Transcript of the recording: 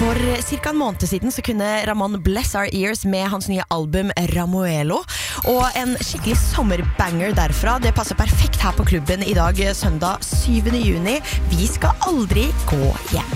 For cirka en måned siden så kunne Ramón Bless Our Ears med hans nye album Ramuelo, og en skikkelig sommerbanger derfra. Det passer perfekt her på klubben i dag, søndag 7. juni. Vi skal aldri gå hjem.